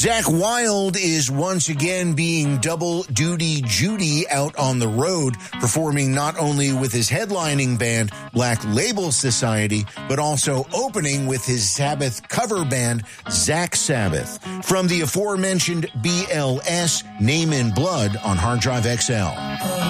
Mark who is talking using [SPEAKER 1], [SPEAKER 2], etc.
[SPEAKER 1] Zakk Wylde is once again being double duty Judy out on the road, performing not only with his headlining band, Black Label Society, but also opening with his Sabbath cover band, Zach Sabbath. From the aforementioned BLS, Name in Blood on Hard Drive XL.